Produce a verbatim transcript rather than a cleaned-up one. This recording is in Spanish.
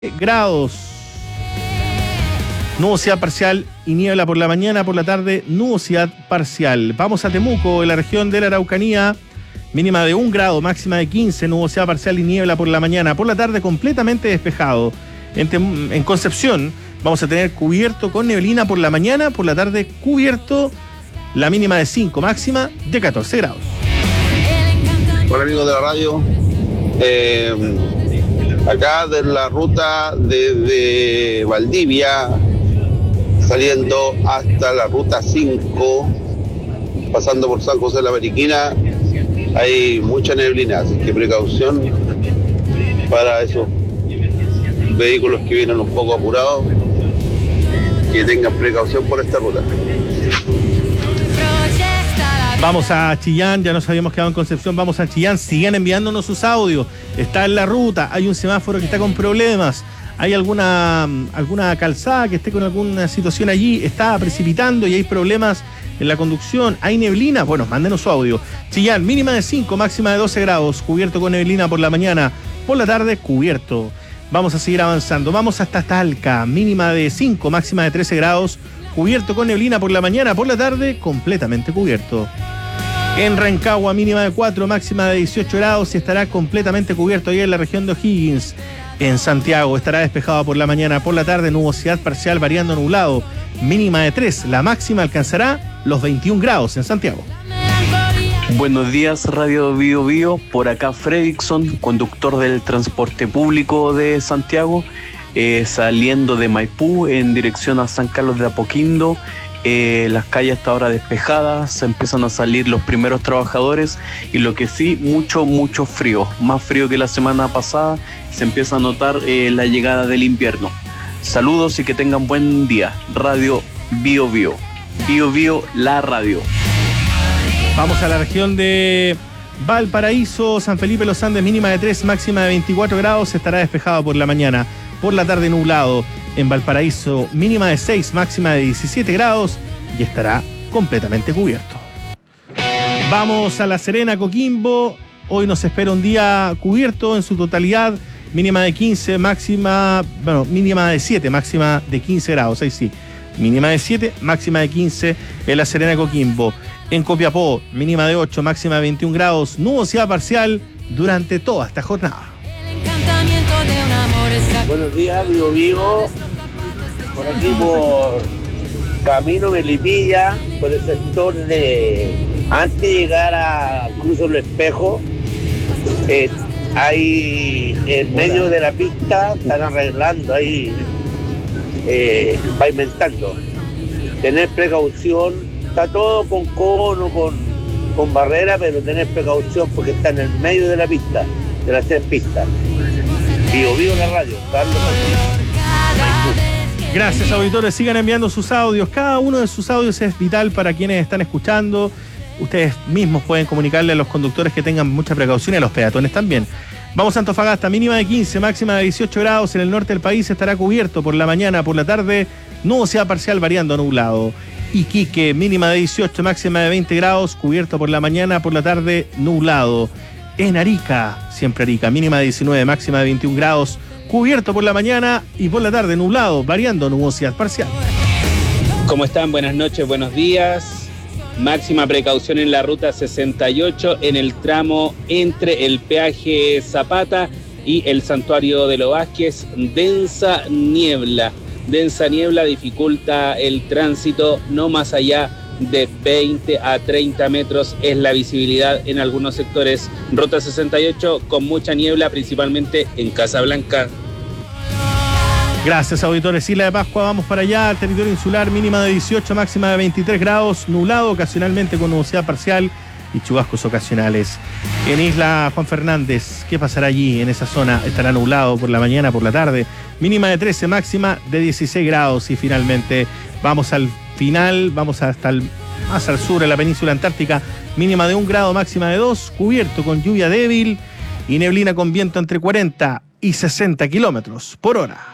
grados. Nubosidad parcial y niebla por la mañana, por la tarde, nubosidad parcial. Vamos a Temuco, en la región de la Araucanía, mínima de un grado, máxima de quince, nubosidad parcial y niebla por la mañana, por la tarde completamente despejado. En, Tem- en Concepción vamos a tener cubierto con neblina por la mañana, por la tarde cubierto, la mínima de cinco, máxima de catorce grados. Hola amigos de la radio, eh, acá de la ruta desde Valdivia, saliendo hasta la ruta cinco, pasando por San José de la Mariquina, hay mucha neblina, así que precaución para esos vehículos que vienen un poco apurados, que tengan precaución por esta ruta. Vamos a Chillán, ya nos habíamos quedado en Concepción, vamos a Chillán, sigan enviándonos sus audios, está en la ruta, hay un semáforo que está con problemas, hay alguna, alguna calzada que esté con alguna situación allí, está precipitando y hay problemas en la conducción, hay neblina, bueno, mándenos su audio. Chillán, mínima de cinco, máxima de doce grados, cubierto con neblina por la mañana, por la tarde cubierto. Vamos a seguir avanzando, vamos hasta Talca, mínima de cinco, máxima de trece grados, cubierto con neblina por la mañana, por la tarde completamente cubierto. En Rancagua, mínima de cuatro, máxima de dieciocho grados y estará completamente cubierto ahí en la región de O'Higgins. En Santiago estará despejado por la mañana, por la tarde nubosidad parcial variando nublado, mínima de tres, la máxima alcanzará los veintiún grados en Santiago. Buenos días, Radio Bio Bio, por acá Fredrickson, conductor del transporte público de Santiago, eh, saliendo de Maipú en dirección a San Carlos de Apoquindo. Eh, las calles hasta ahora despejadas, se empiezan a salir los primeros trabajadores y lo que sí, mucho, mucho frío, más frío que la semana pasada, se empieza a notar eh, la llegada del invierno. Saludos y que tengan buen día. Radio Bio Bio, Bio Bio, la radio. Vamos a la región de Valparaíso, San Felipe Los Andes, mínima de tres, máxima de veinticuatro grados, estará despejado por la mañana, por la tarde nublado. En Valparaíso, mínima de seis, máxima de diecisiete grados y estará completamente cubierto. Vamos a La Serena, Coquimbo. Hoy nos espera un día cubierto en su totalidad, mínima de quince, máxima, bueno, mínima de siete, máxima de quince grados, ahí sí. Mínima de siete, máxima de quince en La Serena, Coquimbo. En Copiapó, mínima de ocho, máxima de veintiún grados, nubosidad parcial durante toda esta jornada. Buenos días, Bio Vivo, por aquí por Camino Melipilla, por el sector de, antes de llegar a Cruzo el Espejo, eh, hay en medio de la pista, están arreglando ahí, eh, pavimentando. Tener precaución, está todo con cono, con, con barrera, pero tener precaución porque está en el medio de la pista, de las tres pistas. Bio Bio la radio, Carlos Martín. Gracias, auditores. Sigan enviando sus audios. Cada uno de sus audios es vital para quienes están escuchando. Ustedes mismos pueden comunicarle a los conductores que tengan mucha precaución y a los peatones también. Vamos a Antofagasta, mínima de quince, máxima de dieciocho grados. En el norte del país estará cubierto por la mañana, por la tarde, nubosidad parcial variando nublado. Iquique, mínima de dieciocho, máxima de veinte grados, cubierto por la mañana, por la tarde, nublado. En Arica, siempre Arica, mínima de diecinueve, máxima de veintiún grados, cubierto por la mañana y por la tarde nublado, variando nubosidad parcial. ¿Cómo están? Buenas noches, buenos días. Máxima precaución en la ruta sesenta y ocho en el tramo entre el peaje Zapata y el Santuario de los Vázquez. Densa niebla, densa niebla dificulta el tránsito, no más allá de veinte a treinta metros es la visibilidad en algunos sectores. Ruta sesenta y ocho con mucha niebla, principalmente en Casablanca. Gracias, auditores. Isla de Pascua, vamos para allá, al territorio insular, mínima de dieciocho, máxima de veintitrés grados, nublado ocasionalmente con nubosidad parcial y chubascos ocasionales. En Isla Juan Fernández, ¿qué pasará allí en esa zona? Estará nublado por la mañana, por la tarde, mínima de trece, máxima de dieciséis grados y finalmente vamos al final, vamos hasta el, más al sur, en la península antártica, mínima de un grado, máxima de dos, cubierto con lluvia débil y neblina con viento entre cuarenta y sesenta kilómetros por hora.